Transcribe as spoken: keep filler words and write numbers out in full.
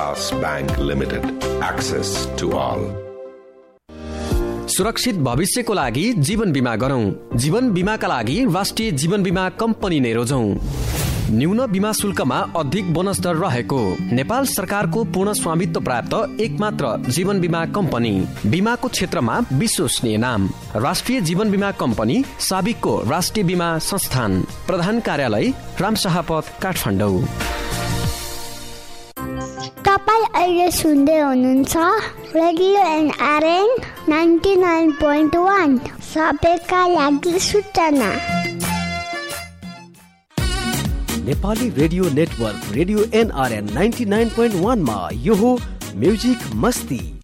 Bank Limited. Access to all. सुरक्षित भविष्यको लागि जीवन बीमा गरौं। जीवन बीमाका लागि राष्ट्रिय जीवन बीमा कम्पनी नै रोजौं। न्यून बीमा शुल्कमा अधिक बोनस दर रहेको नेपाल सरकारको पूर्ण स्वामित्व प्राप्त एकमात्र जीवन बीमा कम्पनी। बीमाको क्षेत्रमा विश्वसनीय नाम राष्ट्रिय जीवन बीमा कम्पनी, साबिकको राष्ट्रिय बीमा संस्थान। प्रधान कार्यालय रामशाहपथ, काठमाडौँ। तपाईं अहिले सुन्दै हुनुहुन्छ radio NRN ninety nine point one, सबैका लागि सूचना। Nepali radio network radio NRN ninety nine point one मा यो हो म्युजिक मस्ती।